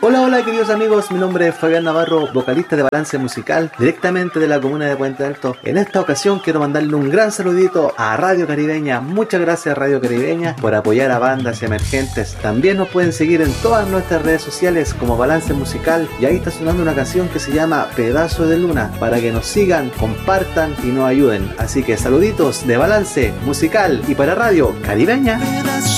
Hola, hola queridos amigos, mi nombre es Fabián Navarro, vocalista de Balance Musical, directamente de la comuna de Puente Alto. En esta ocasión quiero mandarle un gran saludito a Radio Caribeña. Muchas gracias Radio Caribeña por apoyar a bandas emergentes. También nos pueden seguir en todas nuestras redes sociales como Balance Musical, y ahí está sonando una canción que se llama Pedazo de Luna, para que nos sigan, compartan y nos ayuden. Así que saluditos de Balance Musical y para Radio Caribeña.